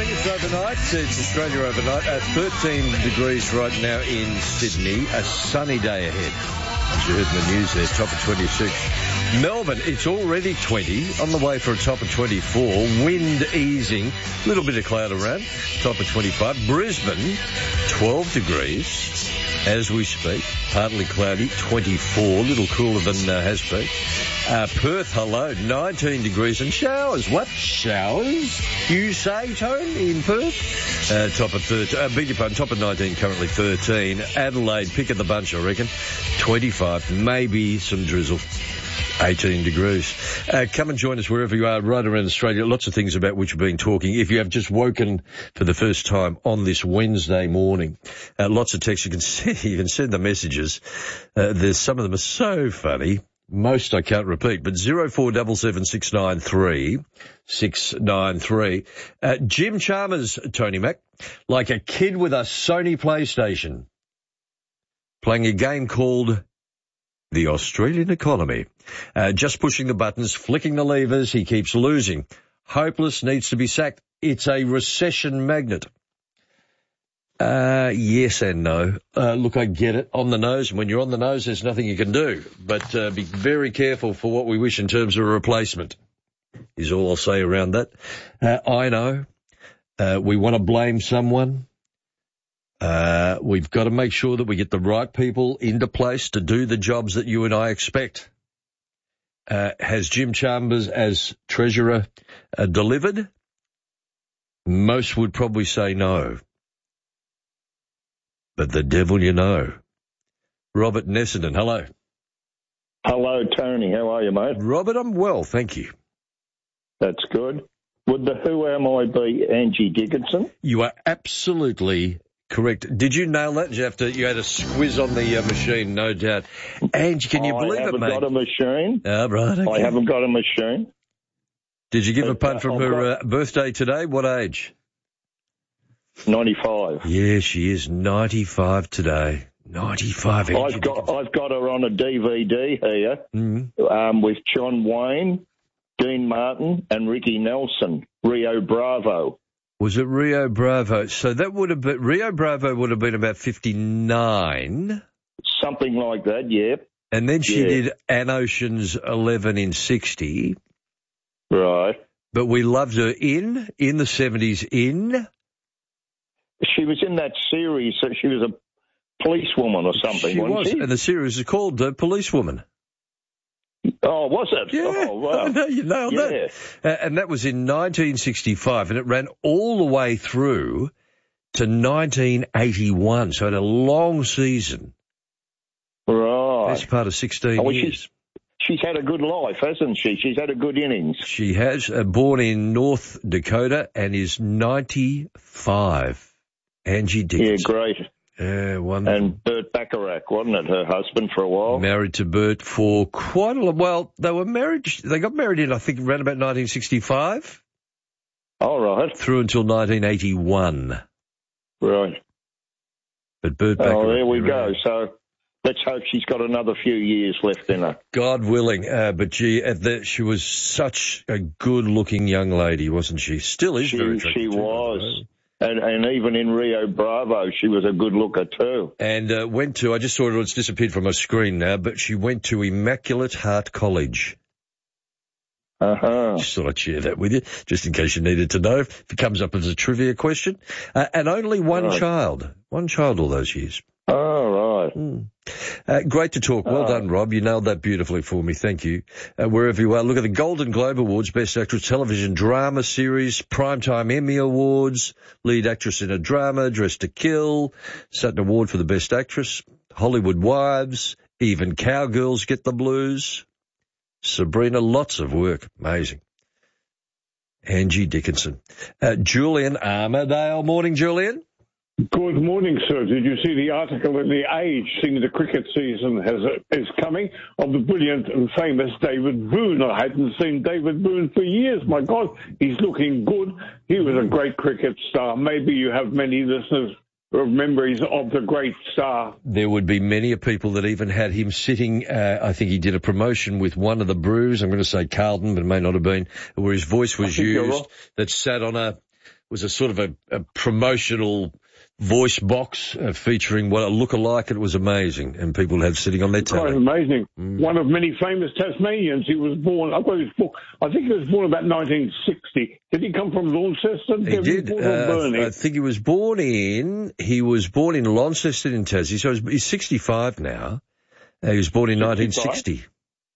morning. It's overnight. It's Australia overnight. 13 degrees right now in Sydney. A sunny day ahead. As you heard in the news there, top of 26. Melbourne, it's already 20. On the way for a top of 24. Wind easing. A little bit of cloud around. Top of 25. Brisbane, 12 degrees as we speak. Partly cloudy, 24. A little cooler than has been. Perth, hello, 19 degrees and showers. What? Showers? You say, Tone, in Perth? Top of 13, beg your pardon, top of 19, currently 13. Adelaide, pick of the bunch, I reckon. 25, maybe some drizzle. 18 degrees. Come and join us wherever you are, right around Australia. Lots of things about which we've been talking. If you have just woken for the first time on this Wednesday morning, lots of texts. You can send the messages. There's some of them are so funny. Most I can't repeat, but 0477693693. Jim Chalmers, Tony Mac, like a kid with a Sony PlayStation, playing a game called The Australian Economy. Just pushing the buttons, flicking the levers, he keeps losing. Hopeless, needs to be sacked. It's a recession magnet. Yes and no. Look, I get it. On the nose. When you're on the nose, there's nothing you can do. But be very careful for what we wish in terms of a replacement, is all I'll say around that. I know. We want to blame someone. We've got to make sure that we get the right people into place to do the jobs that you and I expect. Has Jim Chalmers as Treasurer delivered? Most would probably say no. But the devil you know. Robert Nessendon, hello. Hello, Tony. How are you, mate? Robert, I'm well, thank you. That's good. Would the Who Am I be Angie Dickinson? You are absolutely correct. Did you nail that? You had a squiz on the machine, no doubt. Angie, can you believe it, mate? I haven't got a machine. Oh, right, okay. I haven't got a machine. Did you give a punt from her birthday today? What age? 95. Yeah, she is 95 today. 95. I've got her on a DVD here with John Wayne, Dean Martin, and Ricky Nelson. Rio Bravo. Was it Rio Bravo? So that would have been Rio Bravo would have been about 59. Something like that, yeah. And then she did An Ocean's 11 in 60. Right. But we loved her in the 70s in. She was in that series. So she was a policewoman or something, wasn't she? And the series is called Policewoman. Oh, was it? Yeah. Oh, wow. No, you nailed that. And that was in 1965, and it ran all the way through to 1981, so it had a long season. Right. That's part of 16 years. She's had a good life, hasn't she? She's had a good innings. She has. Born in North Dakota and is 95. Angie Dickinson. Yeah, great. Yeah, wonderful. And Burt Bacharach, wasn't it, her husband for a while? Married to Burt for quite a while. Well, they were married. They got married in, I think, around about 1965. All right. Through until 1981. Right. But Burt Bacharach. Oh, there we go. So let's hope she's got another few years left in her. God willing. But she was such a good-looking young lady, wasn't she? Still is very attractive. She was. And even in Rio Bravo, she was a good looker too. And I just saw it, it's disappeared from my screen now, but she went to Immaculate Heart College. Just thought I'd share that with you, just in case you needed to know if it comes up as a trivia question. And only one child all those years. Oh, right. Great to talk. Well done, Rob. You nailed that beautifully for me. Thank you. Wherever you are, look at the Golden Globe Awards, Best Actress Television Drama Series, Primetime Emmy Awards, Lead Actress in a Drama, Dressed to Kill, Sutton Award for the Best Actress, Hollywood Wives, even Cowgirls get the blues. Sabrina, lots of work. Amazing. Angie Dickinson. Julian Armourdale. Morning, Julian. Good morning, sir. Did you see the article in The Age saying the cricket season is coming of the brilliant and famous David Boone? I hadn't seen David Boone for years. My God, he's looking good. He was a great cricket star. Maybe you have many listeners who have memories of the great star. There would be many people that even had him sitting, I think he did a promotion with one of the brews, I'm going to say Carlton, but it may not have been, where his voice was used, that sat on a was a sort of a promotional voice box featuring what a look-alike. It was amazing, and people had sitting on their telly. Quite amazing. One of many famous Tasmanians. He was born, I've got his book, I think he was born about 1960. Did he come from Launceston? He did. I think he was born in Launceston in Tassie, so he's 65 now. He was born in 1960.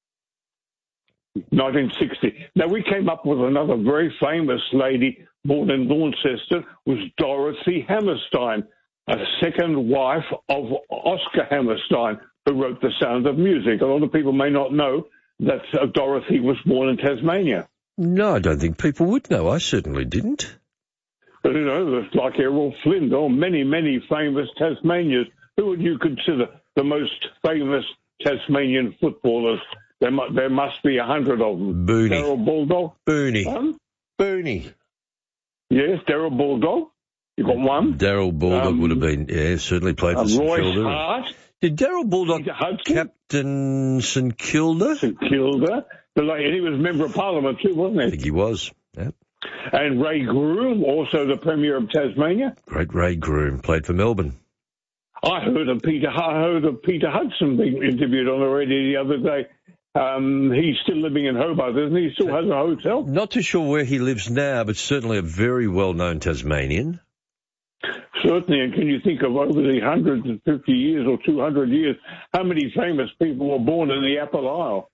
1960. Now, we came up with another very famous lady born in Launceston, was Dorothy Hammerstein, a second wife of Oscar Hammerstein, who wrote The Sound of Music. A lot of people may not know that Dorothy was born in Tasmania. No, I don't think people would know. I certainly didn't. But, you know, like Errol Flynn, or many, many famous Tasmanians. Who would you consider the most famous Tasmanian footballers? There must be 100 of them. Booney. Daryl Bulldog? Booney. One? Booney. Yes, Daryl Bulldog. You got one. Daryl Bulldog would have been, certainly played for St Royce Kilda. Hart. Did Daryl Bulldog captain St Kilda? St Kilda. And he was a member of Parliament too, wasn't he? I think he was, yeah. And Ray Groom, also the Premier of Tasmania. Great Ray Groom, played for Melbourne. I heard of Peter Hudson being interviewed on the radio the other day. He's still living in Hobart, isn't he? He still has a hotel. Not too sure where he lives now, but certainly a very well-known Tasmanian. Certainly, and can you think of over the 150 years or 200 years, how many famous people were born in the Apple Isle?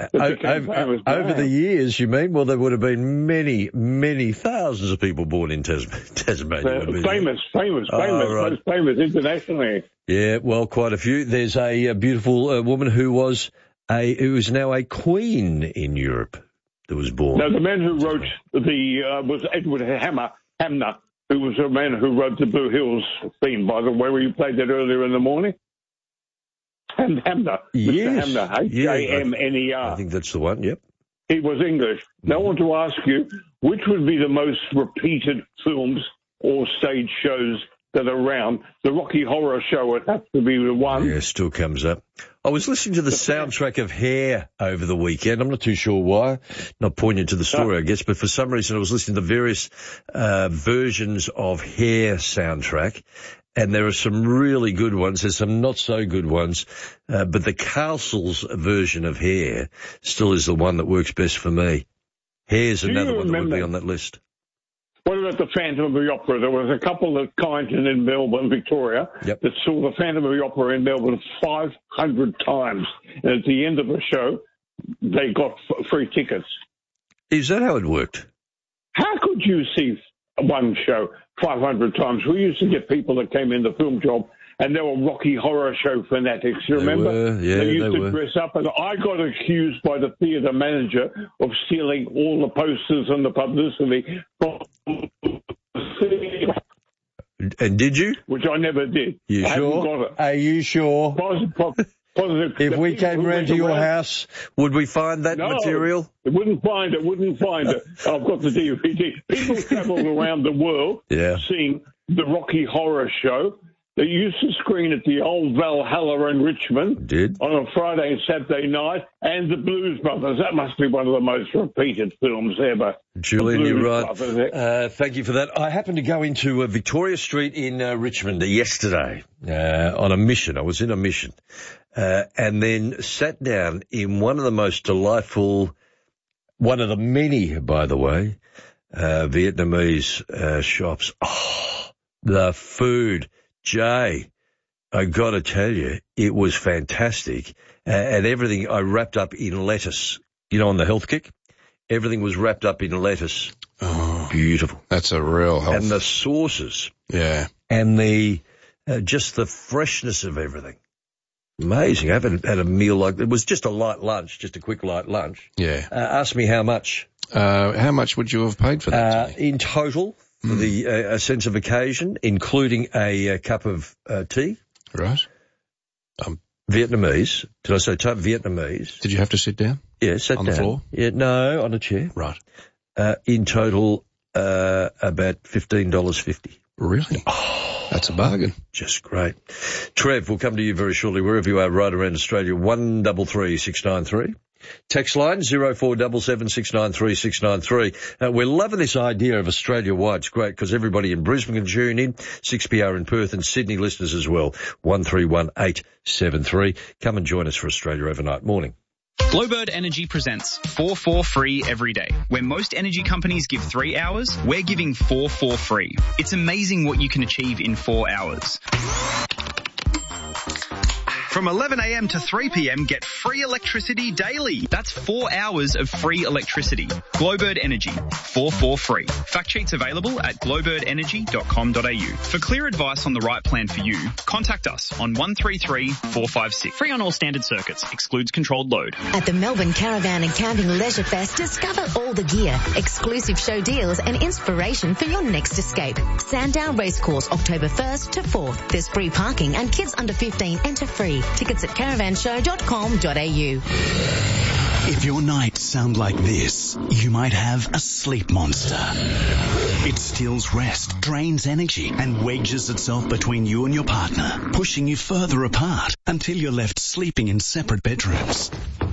Over the years, you mean? Well, there would have been many, many thousands of people born in Tasmania. Famous, right. Most famous internationally. Yeah, well, quite a few. There's a beautiful woman who is now a queen in Europe that was born. Now, the man who wrote was Edward Hamner, who was the man who wrote the Blue Hills theme, by the way, where you played that earlier in the morning. And Hamner. Yes. Mr. Hamner, H-A-M-N-E-R. I think that's the one, yep. He was English. Now, I want to ask you, which would be the most repeated films or stage shows that are around? The Rocky Horror Show would have to be the one. Yeah, still comes up. I was listening to the soundtrack of Hair over the weekend. I'm not too sure why. Not pointing to the story, I guess, but for some reason I was listening to various versions of Hair soundtrack. And there are some really good ones. There's some not so good ones. But the Castles version of Hair still is the one that works best for me. Hair's another one that would be on that list. What about the Phantom of the Opera? There was a couple at Kyneton in Melbourne, Victoria, that saw the Phantom of the Opera in Melbourne 500 times. And at the end of the show, they got free tickets. Is that how it worked? How could you see one show 500 times? We used to get people that came in the film job, and they were Rocky Horror Show fanatics. You remember? They used to dress up, and I got accused by the theatre manager of stealing all the posters and the publicity from the And did you? which I never did. You I sure? haven't got it. Are you sure? Positive. If we came round to your house, would we find that material? Wouldn't find it. I've got the DVD. People travelled around the world seeing the Rocky Horror Show. They used to screen at the old Valhalla in Richmond on a Friday and Saturday night, and the Blues Brothers. That must be one of the most repeated films ever. Julian, you're right. Thank you for that. I happened to go into Victoria Street in Richmond yesterday on a mission. I was in a mission. And then sat down in one of the most delightful, one of the many, by the way, Vietnamese shops. Oh, the food. Jay, I got to tell you, it was fantastic. And everything I wrapped up in lettuce. You know, on the health kick, everything was wrapped up in lettuce. Oh, beautiful. That's a real health. And the sauces. Yeah. And the just the freshness of everything. Amazing. I haven't had a meal like that. It was just a light lunch, just a quick light lunch. Yeah. Ask me how much. How much would you have paid for that? In total, for the a sense of occasion, including a cup of tea. Right. Vietnamese. Did I say Vietnamese? Did you have to sit down? Yeah, sat down. On the floor? Yeah, no, on a chair. Right. In total, about $15.50. Really? Oh, that's a bargain. Just great. Trev, we'll come to you very shortly, wherever you are right around Australia, 133 693. Text line 0477693693. We're loving this idea of Australia-wide. It's great because everybody in Brisbane can tune in, 6PR in Perth and Sydney listeners as well, 131873. Come and join us for Australia Overnight. Morning. Glowbird Energy presents 4 for free every day. Where most energy companies give 3 hours, we're giving 4 for free. It's amazing what you can achieve in 4 hours. From 11 a.m. to 3 p.m, get free electricity daily. That's 4 hours of free electricity. Glowbird Energy, 4 for free. Fact sheets available at glowbirdenergy.com.au. For clear advice on the right plan for you, contact us on 133 456. Free on all standard circuits. Excludes controlled load. At the Melbourne Caravan and Camping Leisure Fest, discover all the gear, exclusive show deals and inspiration for your next escape. Sandown Racecourse, October 1st to 4th. There's free parking and kids under 15 enter free. Tickets at caravanshow.com.au. If your nights sound like this, you might have a sleep monster. It steals rest, drains energy, and wedges itself between you and your partner, pushing you further apart until you're left sleeping in separate bedrooms.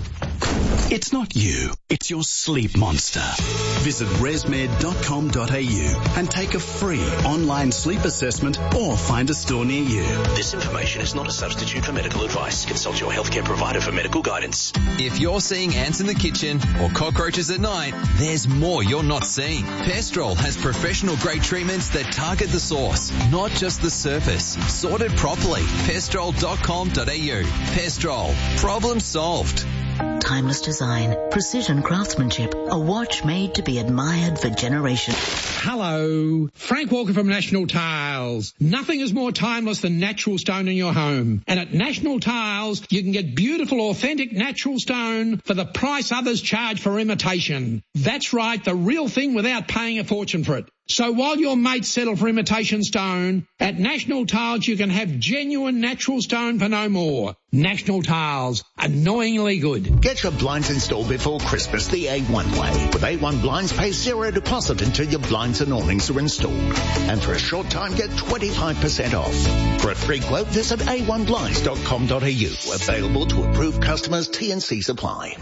It's not you, it's your sleep monster. Visit resmed.com.au and take a free online sleep assessment or find a store near you. This information is not a substitute for medical advice. Consult your healthcare provider for medical guidance. If you're seeing ants in the kitchen or cockroaches at night, there's more you're not seeing. Pestrol has professional grade treatments that target the source, not just the surface. Sorted properly. Pestrol.com.au. Pestrol. Problem solved. Timeless design, precision craftsmanship, a watch made to be admired for generations. Hello, Frank Walker from National Tiles. Nothing is more timeless than natural stone in your home. And at National Tiles, you can get beautiful, authentic natural stone for the price others charge for imitation. That's right, the real thing without paying a fortune for it. So while your mates settle for imitation stone, at National Tiles you can have genuine natural stone for no more. National Tiles, annoyingly good. Get your blinds installed before Christmas the A1 way. With A1 Blinds, pay zero deposit until your blinds and awnings are installed. And for a short time, get 25% off. For a free quote, visit a1blinds.com.au. Available to approved customers, T&C supply.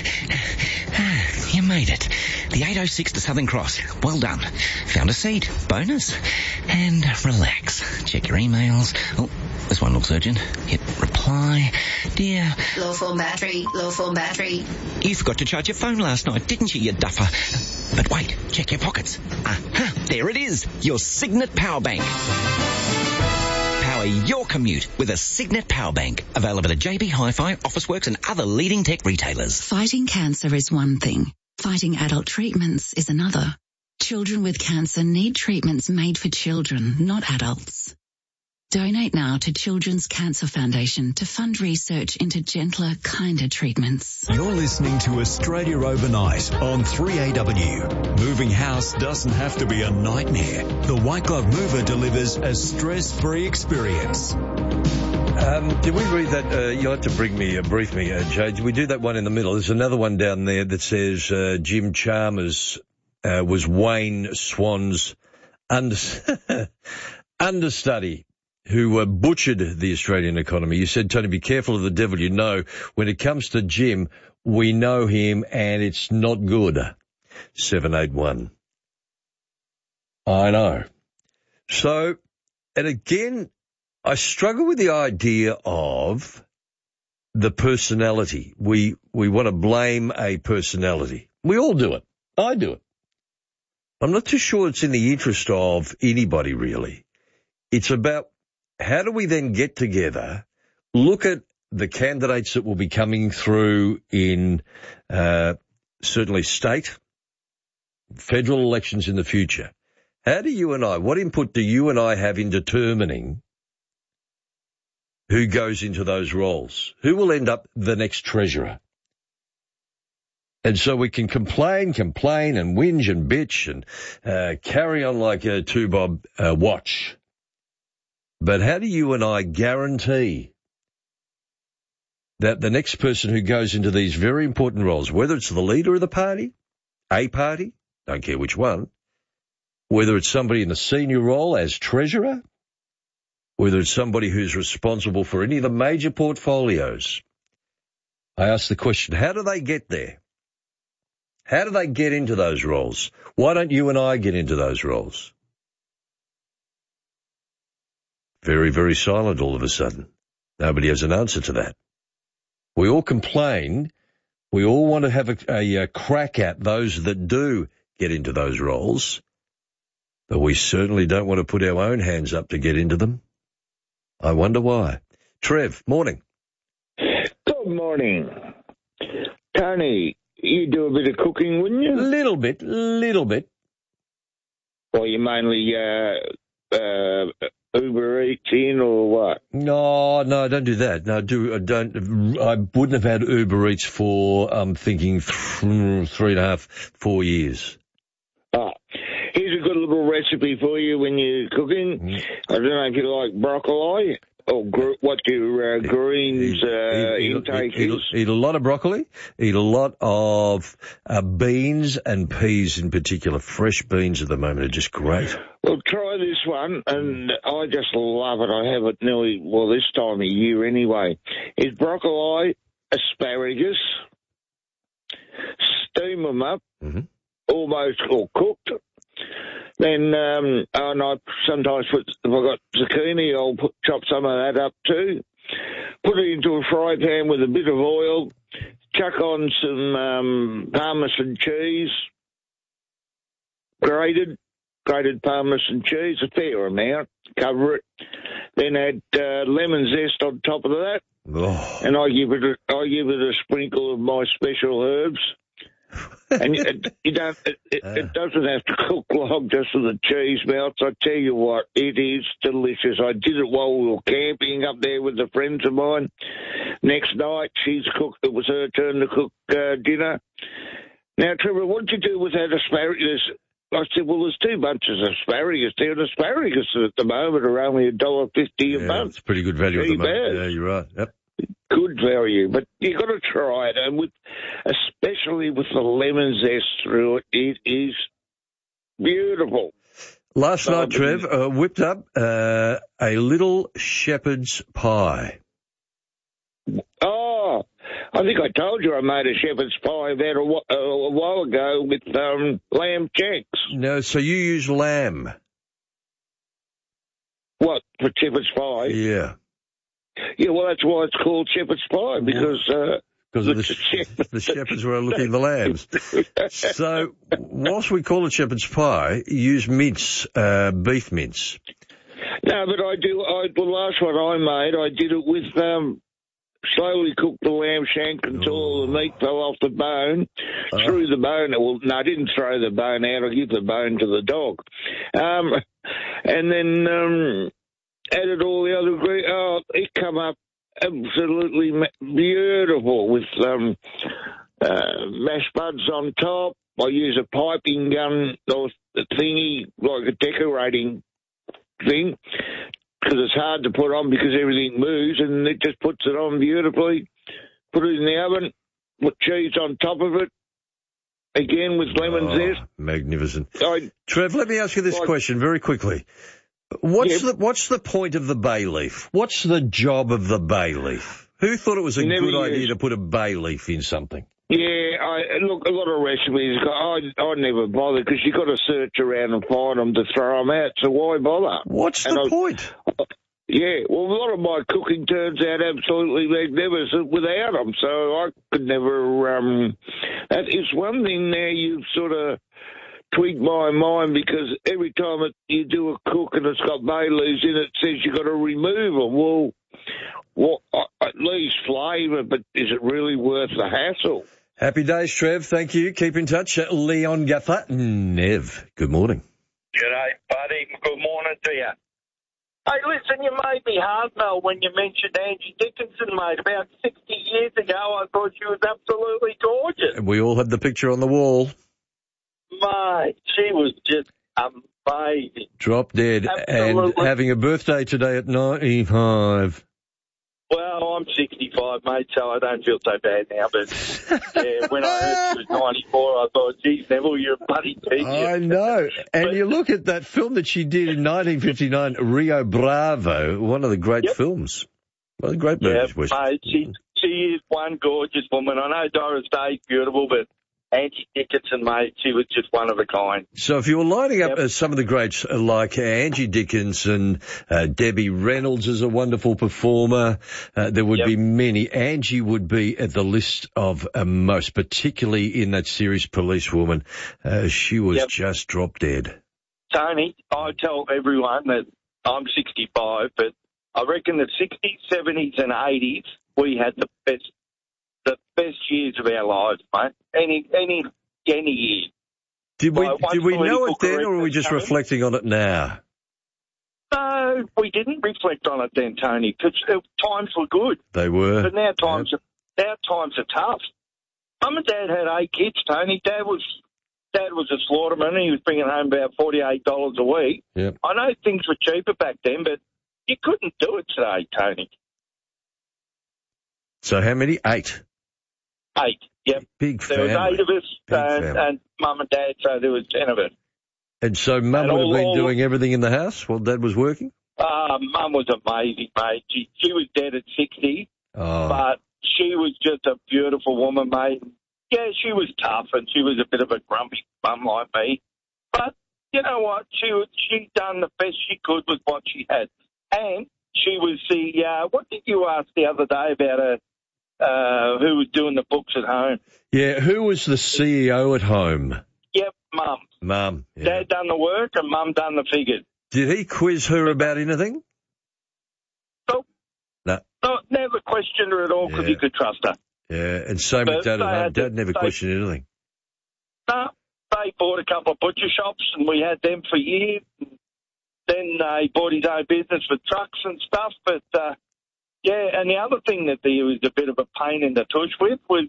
You made it. The 806 to Southern Cross. Well done. Found a seat. Bonus. And relax. Check your emails. Oh, this one looks urgent. Hit reply. Dear. Low form battery. Low form battery. You forgot to charge your phone last night, didn't you duffer? But wait. Check your pockets. There it is. Your Signet Power Bank. Power your commute with a Signet Power Bank. Available at JB Hi-Fi, Officeworks and other leading tech retailers. Fighting cancer is one thing. Fighting adult treatments is another. Children with cancer need treatments made for children, not adults. Donate now to Children's Cancer Foundation to fund research into gentler, kinder treatments. You're listening to Australia Overnight on 3AW. Moving house doesn't have to be a nightmare. The White Glove Mover delivers a stress-free experience. Did we read that? You'll have to brief me, Jade. Did we do that one in the middle? There's another one down there that says Jim Chalmers was Wayne Swan's understudy who butchered the Australian economy. You said, Tony, be careful of the devil you know. When it comes to Jim, we know him and it's not good. 781. I know. So, and again, I struggle with the idea of the personality. We want to blame a personality. We all do it. I do it. I'm not too sure it's in the interest of anybody, really. It's about how do we then get together, look at the candidates that will be coming through in certainly state, federal elections in the future. How do you and I, what input do you and I have in determining who goes into those roles? Who will end up the next treasurer? And so we can complain and whinge and bitch and carry on like a two-bob watch. But how do you and I guarantee that the next person who goes into these very important roles, whether it's the leader of the party, a party, don't care which one, whether it's somebody in the senior role as treasurer, whether it's somebody who's responsible for any of the major portfolios, I asked the question, how do they get there? How do they get into those roles? Why don't you and I get into those roles? Very, very silent all of a sudden. Nobody has an answer to that. We all complain. We all want to have a crack at those that do get into those roles, but we certainly don't want to put our own hands up to get into them. I wonder why. Trev, morning. Good morning. Tony, you do a bit of cooking, wouldn't you? Little bit. Well, you mainly Uber Eats in or what? No, don't do that. No, I wouldn't have had Uber Eats for, I'm thinking 3.5, 4 years. Here's a good little recipe for you when you're cooking. I don't know if you like broccoli or what your greens intake is. Eat a lot of broccoli. Eat a lot of beans and peas in particular. Fresh beans at the moment are just great. Well, try this one, and I just love it. I have it nearly, this time of year anyway. It's broccoli, asparagus, steam them up, almost all cooked. Then, and I sometimes if I've got zucchini, I'll chop some of that up too. Put it into a fry pan with a bit of oil, chuck on some Parmesan cheese, grated Parmesan cheese, a fair amount, cover it. Then add lemon zest on top of that, and I give it a sprinkle of my special herbs. And it doesn't have to cook long just so the cheese melts. I tell you what, it is delicious. I did it while we were camping up there with the friends of mine. Next night, it was her turn to cook dinner. Now, Trevor, what did you do with that asparagus? I said, well, there's 2 bunches of asparagus there, and asparagus at the moment are only $1.50 a month. It's pretty good value at the moment. Yeah, you're right. Yep. Good value, but you got to try it, and especially with the lemon zest through it, it is beautiful. Last night, Trev, whipped up a little shepherd's pie. Oh, I think I told you I made a shepherd's pie about a while ago with lamb shanks. No, so you use lamb. What, for shepherd's pie? Yeah. Yeah, well, that's why it's called shepherd's pie, because the shepherds were looking at the lambs. So, whilst we call it shepherd's pie, use mince, beef mince. No, but the last one I made, I did it with, slowly cooked the lamb shank until all the meat fell off the bone, threw the bone, I didn't throw the bone out, I give the bone to the dog. And then, added all the other ingredients. It come up absolutely beautiful with mashed buds on top. I use a piping gun or thingy, like a decorating thing, because it's hard to put on because everything moves, and it just puts it on beautifully. Put it in the oven, put cheese on top of it, again with lemon zest. Magnificent. Trev, let me ask you this question very quickly. What's the point of the bay leaf? What's the job of the bay leaf? Who thought it was a good idea to put a bay leaf in something? Yeah, look, a lot of recipes, I never bother because you've got to search around and find them to throw them out, so why bother? What's the point? Yeah, well, a lot of my cooking turns out absolutely magnificent without them, so I could never, that is one thing now you've sort of tweaked my mind, because every time you do a cook and it's got bay leaves in it, it says you've got to remove them. Well, at least flavour, but is it really worth the hassle? Happy days, Trev. Thank you. Keep in touch. Leon Gaffer. Nev, good morning. G'day, buddy. Good morning to you. Hey, listen, you made me heart melt when you mentioned Angie Dickinson, mate. About 60 years ago, I thought she was absolutely gorgeous. And we all had the picture on the wall. Mate, she was just amazing. Drop dead. Absolutely. And having a birthday today at 95. Well, I'm 65, mate, so I don't feel so bad now. But, yeah, when I heard she was 94, I thought, geez, Neville, you're a bloody genius. I know. And you look at that film that she did in 1959, Rio Bravo, one of the great films. One of the great movies. Yeah, mate, she is one gorgeous woman. I know Doris Day's beautiful, but Angie Dickinson, mate, she was just one of a kind. So if you were lining up some of the greats like Angie Dickinson, Debbie Reynolds is a wonderful performer, there would be many. Angie would be at the list of most, particularly in that series Policewoman. She was just drop dead. Tony, I tell everyone that I'm 65, but I reckon the 60s, 70s and 80s, we had the best years of our lives, mate. Any year. Did we know it then, or are we just reflecting on it now? No, we didn't reflect on it then, Tony, because times were good. They were. But now times are tough. Mum and Dad had 8 kids, Tony. Dad was a slaughterman. He was bringing home about $48 a week. Yep. I know things were cheaper back then, but you couldn't do it today, Tony. So how many? 8? 8, yep. Big family. There was 8 of us and Mum and Dad, so there was 10 of us. And so Mum would have been doing everything in the house while Dad was working? Mum was amazing, mate. She was dead at 60, but she was just a beautiful woman, mate. Yeah, she was tough and she was a bit of a grumpy bum like me. But you know what? She done the best she could with what she had. And she was what did you ask the other day about her? Who was doing the books at home? Yeah, who was the CEO at home? Yep, Mum. Mum. Yeah. Dad done the work and Mum done the figures. Did he quiz her about anything? Nope. No. Never questioned her at all because he could trust her. Yeah, and same with Dad at home. Dad never questioned anything. No, they bought a couple of butcher shops and we had them for years. Then he bought his own business for trucks and stuff. But, and the other thing that he was a bit of a pain in the tush with was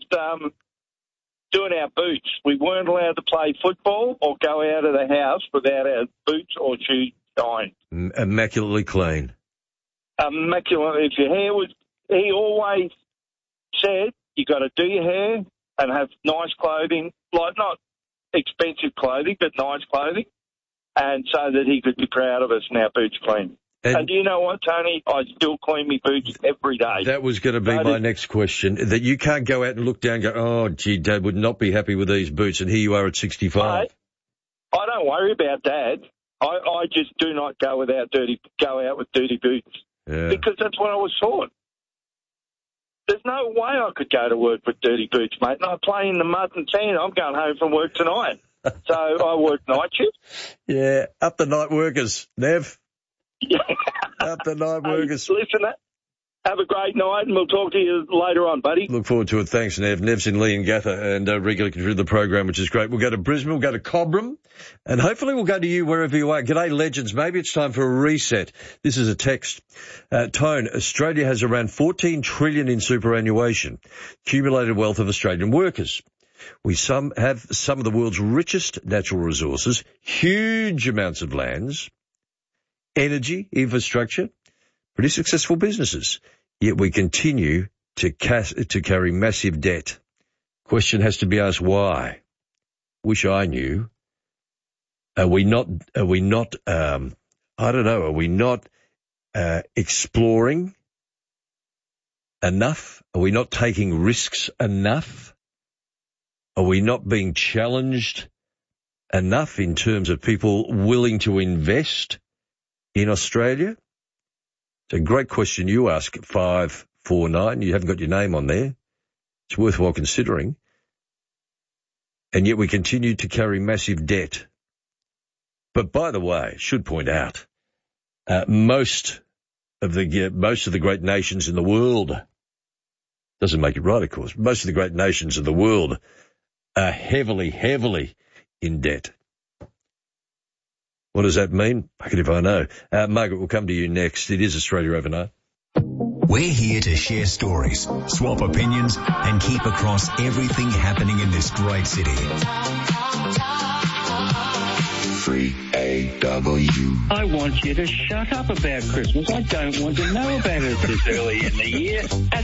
doing our boots. We weren't allowed to play football or go out of the house without our boots or shoes shined. Immaculately clean. Immaculate. If your hair was... He always said you got to do your hair and have nice clothing, like not expensive clothing, but nice clothing, and so that he could be proud of us and our boots clean. And do you know what, Tony? I still clean my boots every day. That was going to be my next question, that you can't go out and look down and go, oh, gee, Dad would not be happy with these boots, and here you are at 65. Mate, I don't worry about Dad. I just do not go out with dirty boots because that's what I was taught. There's no way I could go to work with dirty boots, mate. And I play in the mud and sand. I'm going home from work tonight. So I work night shift. Yeah, up the night workers, Nev. Up the night workers. Listen, have a great night, and we'll talk to you later on, buddy. Look forward to it. Thanks, Nev. Nev's in Leongatha and regularly contribute to the program, which is great. We'll go to Brisbane, we'll go to Cobram, and hopefully we'll go to you wherever you are. G'day, legends. Maybe it's time for a reset. This is a text. Tone, Australia has around 14 trillion in superannuation, cumulated wealth of Australian workers. We have some of the world's richest natural resources, huge amounts of lands, energy, infrastructure, pretty successful businesses, yet we continue to carry massive debt. Question has to be asked, why? Wish I knew. Are we not exploring enough? Are we not taking risks enough? Are we not being challenged enough in terms of people willing to invest in Australia? It's a great question you ask, 549. You haven't got your name on there. It's worthwhile considering. And yet we continue to carry massive debt. But by the way, should point out, most of the great nations in the world, doesn't make it right, of course, most of the great nations of the world are heavily, heavily in debt. What does that mean? Fuck it if I know. Margaret, we'll come to you next. It is Australia Overnight. We're here to share stories, swap opinions, and keep across everything happening in this great city. 3AW. I want you to shut up about Christmas. I don't want to know about it this early in the year.